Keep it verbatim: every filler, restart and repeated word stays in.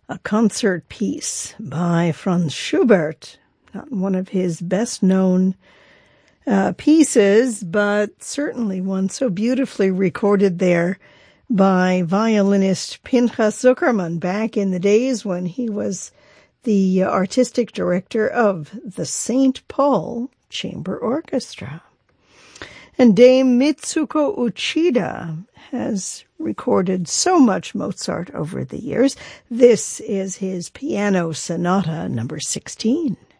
a concert piece by Franz Schubert, not one of his best-known uh, pieces, but certainly one so beautifully recorded there by violinist Pinchas Zuckerman back in the days when he was the artistic director of the Saint Paul Chamber Orchestra. And Dame Mitsuko Uchida has recorded so much Mozart over the years. This is his Piano Sonata number sixteen.